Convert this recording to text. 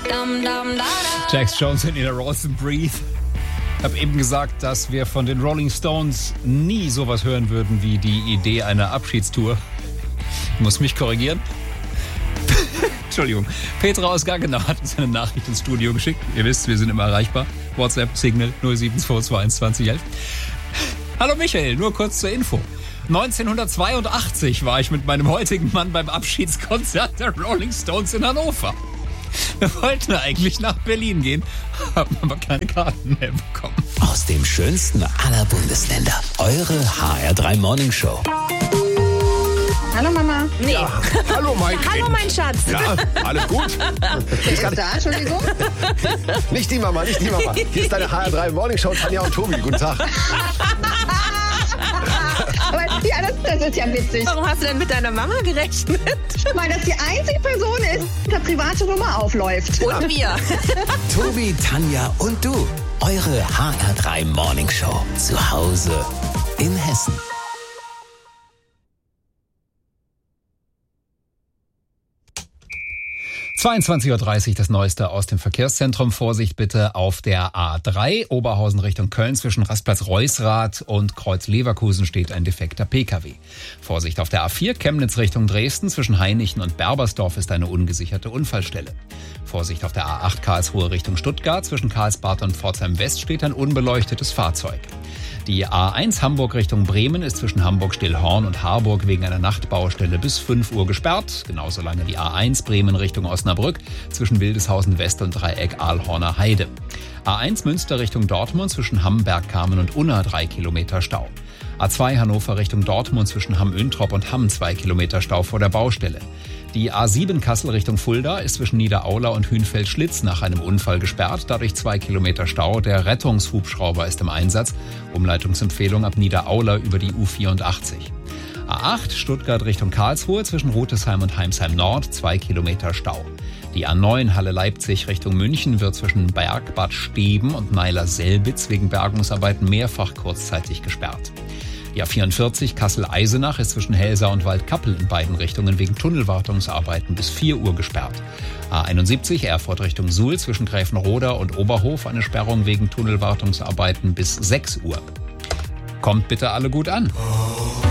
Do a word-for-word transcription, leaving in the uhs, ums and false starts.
Jax Jones und Nina Rawson, Breathe. Ich habe eben gesagt, dass wir von den Rolling Stones nie sowas hören würden wie die Idee einer Abschiedstour. Ich muss mich korrigieren. Entschuldigung. Petra aus Gaggenau hat uns eine Nachricht ins Studio geschickt. Ihr wisst, wir sind immer erreichbar. WhatsApp, Signal null sieben zwei zwei eins zwanzig elf. Hallo Michael, nur kurz zur Info. neunzehnhundertzweiundachtzig war ich mit meinem heutigen Mann beim Abschiedskonzert der Rolling Stones in Hannover. Wir wollten eigentlich nach Berlin gehen, haben aber keine Karten mehr bekommen. Aus dem schönsten aller Bundesländer. Eure H R drei Morning Show. Hallo Mama. Nee. Ja, hallo mein Kind. Hallo mein Schatz. Ja, alles gut? Wer ist da? Entschuldigung. Nicht die Mama, nicht die Mama. Hier ist deine H R drei Morning Show, Tanja und Tobi. Guten Tag. Aber ja, das, das ist ja witzig. Warum hast du denn mit deiner Mama gerechnet? Weil das die einzige Person ist, die der private Nummer aufläuft. Und wir. Tobi, Tanja und du. Eure H R drei Morning Show. Zu Hause in Hessen. zweiundzwanzig Uhr dreißig, das Neueste aus dem Verkehrszentrum. Vorsicht bitte auf der A drei, Oberhausen Richtung Köln. Zwischen Rastplatz Reusrath und Kreuz Leverkusen steht ein defekter P K W. Vorsicht auf der A vier, Chemnitz Richtung Dresden. Zwischen Hainichen und Berbersdorf ist eine ungesicherte Unfallstelle. Vorsicht auf der A acht, Karlsruhe Richtung Stuttgart. Zwischen Karlsbad und Pforzheim West steht ein unbeleuctetes Fahrzeug. Die A eins Hamburg Richtung Bremen ist zwischen Hamburg-Stillhorn und Harburg wegen einer Nachtbaustelle bis fünf Uhr gesperrt. Genauso lange die A eins Bremen Richtung Osnabrück zwischen Wildeshausen West und Dreieck Aalhorner Heide. A eins Münster Richtung Dortmund zwischen Hamm, Bergkamen und Unna drei Kilometer Stau. A zwei Hannover Richtung Dortmund zwischen Hamm-Üntrop und Hamm zwei Kilometer Stau vor der Baustelle. Die A sieben Kassel Richtung Fulda ist zwischen Niederaula und Hünfeld-Schlitz nach einem Unfall gesperrt, dadurch zwei Kilometer Stau. Der Rettungshubschrauber ist im Einsatz. Umleitungsempfehlung ab Niederaula über die U vierundachtzig. A acht Stuttgart Richtung Karlsruhe zwischen Rotesheim und Heimsheim Nord, zwei Kilometer Stau. Die A neun Halle-Leipzig Richtung München wird zwischen Berg, Bad Steben und Meiler-Selbitz wegen Bergungsarbeiten mehrfach kurzzeitig gesperrt. Die A vierundvierzig Kassel-Eisenach ist zwischen Helsa und Waldkappel in beiden Richtungen wegen Tunnelwartungsarbeiten bis vier Uhr gesperrt. A einundsiebzig Erfurt Richtung Suhl zwischen Gräfenroda und Oberhof eine Sperrung wegen Tunnelwartungsarbeiten bis sechs Uhr. Kommt bitte alle gut an.